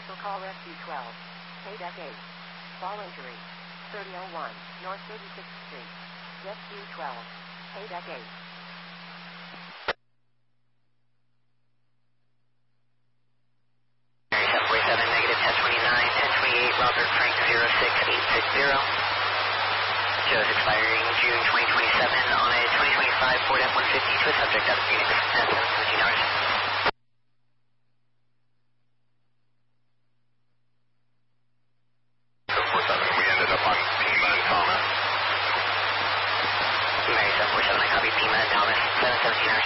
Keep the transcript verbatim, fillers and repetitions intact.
Special call Rescue twelve. K-Deck eight. Fall injury. thirty oh one, North thirty-sixth Street. Rescue twelve. K-Deck eight. seven forty-seven, negative ten twenty-nine, ten twenty-eight, Robert Frank zero six eight six zero. Shows expiring June twenty twenty-seven on a twenty twenty-five Ford F one fifty to a subject out of Phoenix at seven fifteen hours.